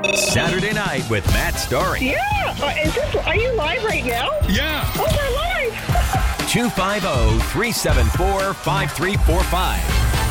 Saturday Night with Matt Story. Yeah. Are you live right now? Yeah. Oh, we're live. 250-374-5345.